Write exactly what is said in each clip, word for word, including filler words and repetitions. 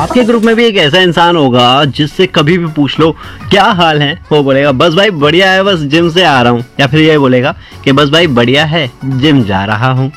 आपके ग्रुप में भी एक ऐसा इंसान होगा जिससे कभी भी पूछ लो क्या हाल है, वो बोलेगा बस भाई बढ़िया है, बस जिम से आ रहा हूँ, या फिर ये बोलेगा कि बस भाई बढ़िया है, जिम जा रहा हूँ।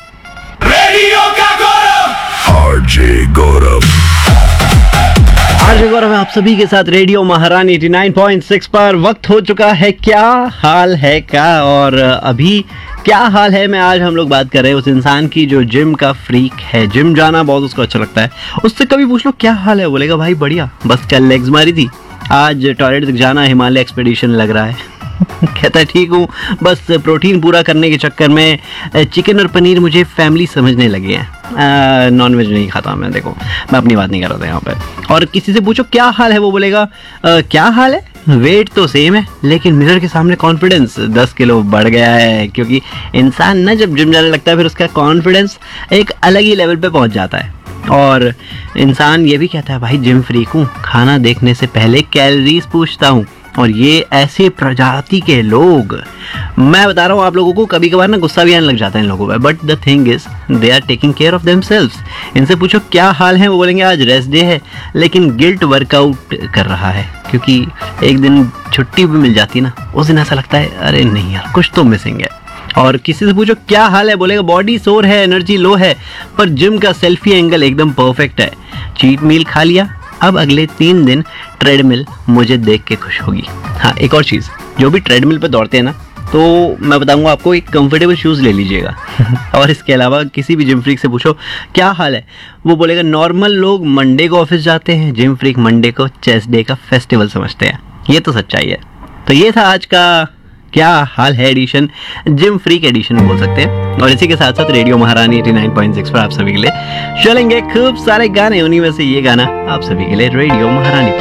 आरजे गौरव आरजे गौरव आप सभी के साथ रेडियो महारानी नवासी पॉइंट सिक्स पर। वक्त हो चुका है क्या हाल है का, और अभी क्या हाल है में आज हम लोग बात कर रहे हैं उस इंसान की जो जिम का फ्रीक है, जिम जाना बहुत उसको अच्छा लगता है। उससे कभी पूछ लो क्या हाल है, बोलेगा भाई बढ़िया, बस कल लेग्स मारी थी, आज टॉयलेट तक जाना हिमालय एक्सपेडिशन लग रहा है। कहता है ठीक हूँ, बस प्रोटीन पूरा करने के चक्कर में चिकन और पनीर मुझे फैमिली समझने लगे हैं, नॉन वेज नहीं खाता मैं, देखो मैं अपनी बात नहीं कर रहा था यहाँ पर। और किसी से पूछो क्या हाल है, वो बोलेगा क्या हाल है, वेट तो सेम है लेकिन मिरर के सामने कॉन्फिडेंस दस किलो बढ़ गया है। क्योंकि इंसान ना जब जिम जाने लगता है फिर उसका कॉन्फिडेंस एक अलग ही लेवल पे पहुंच जाता है। और इंसान ये भी कहता है भाई जिम फ्रीक हूँ, खाना देखने से पहले कैलोरीज पूछता हूँ। और ये ऐसे प्रजाति के लोग, मैं बता रहा हूँ आप लोगों को, कभी कभार ना गुस्सा भी आने लग जाता है इन लोगों पे, but the thing is they are taking care of themselves. इनसे पूछो क्या हाल है, वो बोलेंगे आज रेस्ट डे है लेकिन गिल्ट वर्कआउट कर रहा है। क्योंकि एक दिन छुट्टी भी मिल जाती ना, उस दिन ऐसा लगता है अरे नहीं यार कुछ तो मिसिंग है। और किसी से पूछो क्या हाल है, बोलेगा बॉडी सोर है, एनर्जी लो है, पर जिम का सेल्फी एंगल एकदम परफेक्ट है। चीट मील खा लिया, अब अगले तीन दिन ट्रेडमिल मुझे देख के खुश होगी। हाँ एक और चीज़, जो भी ट्रेडमिल पे दौड़ते हैं ना, तो मैं बताऊंगा आपको एक कंफर्टेबल शूज़ ले लीजिएगा। और इसके अलावा किसी भी जिम फ्रीक से पूछो क्या हाल है, वो बोलेगा नॉर्मल लोग मंडे को ऑफिस जाते हैं, जिम फ्रीक मंडे को चेस्ट डे का फेस्टिवल समझते हैं। ये तो सच्चाई है। तो ये था आज का क्या हाल है एडिशन, जिम फ्रीक एडिशन बोल सकते हैं। और इसी के साथ साथ रेडियो महारानी नवासी पॉइंट सिक्स पर आप सभी के लिए चलेंगे खूब सारे गाने, उन्हीं में से ये गाना आप सभी के लिए रेडियो महारानी पर।